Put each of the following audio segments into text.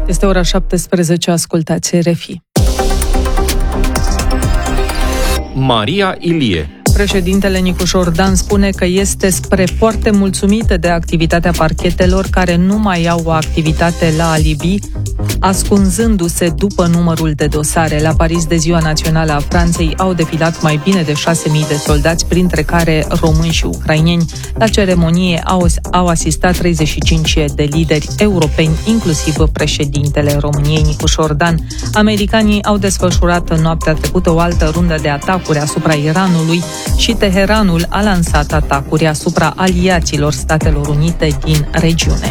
Este ora 17, ascultați RFI. Maria Ilie. Președintele Nicușor Dan spune că este spre foarte mulțumită de activitatea parchetelor care nu mai au o activitate la alibi, ascunzându-se după numărul de dosare. La Paris, de Ziua Națională a Franței, au defilat mai bine de 6.000 de soldați, printre care români și ucraineni. La ceremonie au asistat 35 de lideri europeni, inclusiv președintele României, Nicușor Dan. Americanii au desfășurat noaptea trecută o altă rundă de atacuri asupra Iranului și Teheranul a lansat atacuri asupra aliaților Statelor Unite din regiune.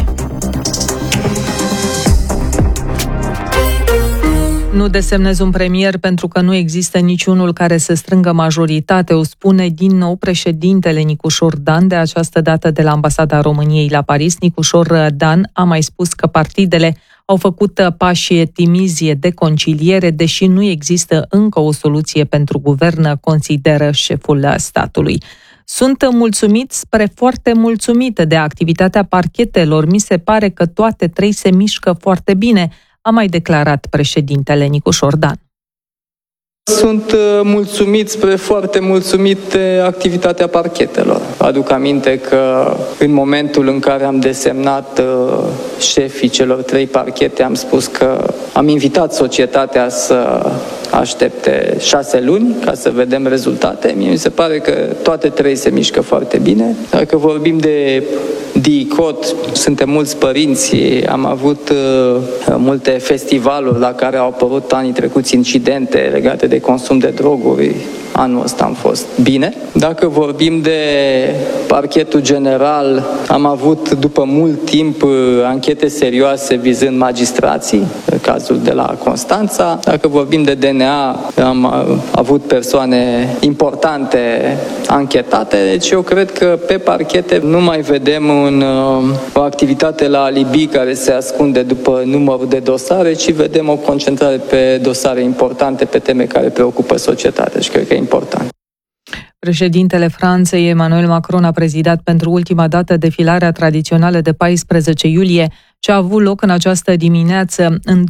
Nu desemnez un premier pentru că nu există niciunul care să strângă majoritate, o spune din nou președintele Nicușor Dan, de această dată de la Ambasada României la Paris. Nicușor Dan a mai spus că partidele au făcut pași timizi de conciliere, deși nu există încă o soluție pentru guvern, consideră șeful statului. Sunt mulțumit, spre foarte mulțumită de activitatea parchetelor. Mi se pare că toate trei se mișcă foarte bine, a mai declarat președintele Nicușor Dan. Sunt mulțumit, spre foarte mulțumit de activitatea parchetelor. Aduc aminte că în momentul în care am desemnat șefii celor 3 parchete, am spus că am invitat societatea să aștepte 6 luni ca să vedem rezultate. Mie mi se pare că toate 3 se mișcă foarte bine. Dacă vorbim de DICOT, suntem mulți părinți, am avut multe festivaluri la care au apărut anii trecuți incidente legate de consum de droguri. Anul ăsta am fost bine. Dacă vorbim de parchetul general, am avut după mult timp anchete serioase vizând magistrații, cazul de la Constanța. Dacă vorbim de DNA, am avut persoane importante anchetate, deci eu cred că pe parchete nu mai vedem o activitate la alibi care se ascunde după numărul de dosare, ci vedem o concentrare pe dosare importante, pe teme care preocupă societatea și cred că e important. Președintele Franței, Emmanuel Macron, a prezidat pentru ultima dată defilarea tradițională de 14 iulie, ce a avut loc în această dimineață. În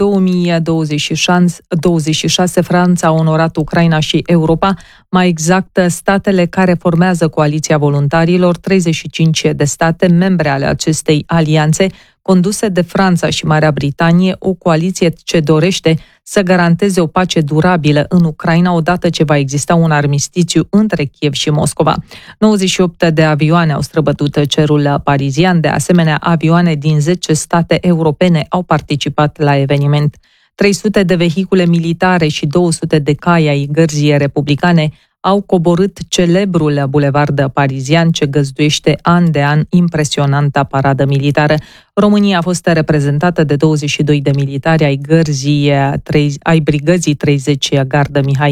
2026, Franța a onorat Ucraina și Europa, mai exact statele care formează Coaliția Voluntarilor, 35 de state membre ale acestei alianțe, conduse de Franța și Marea Britanie, o coaliție ce dorește să garanteze o pace durabilă în Ucraina odată ce va exista un armistițiu între Kiev și Moscova. 98 de avioane au străbătut cerul parizian, de asemenea avioane din 10 state europene au participat la eveniment. 300 de vehicule militare și 200 de cai ai gărzii republicane au coborât celebrul bulevard parizian ce găzduiește an de an impresionanta paradă militară. România a fost reprezentată de 22 de militari ai brigăzii 30 Gardă Mihai